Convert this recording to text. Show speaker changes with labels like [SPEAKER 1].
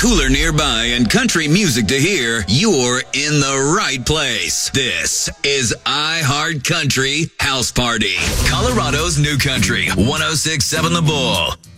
[SPEAKER 1] cooler nearby, and country music to hear, you're in the right place. This is iHeart Country House Party. Colorado's new country, 106.7 The Bull.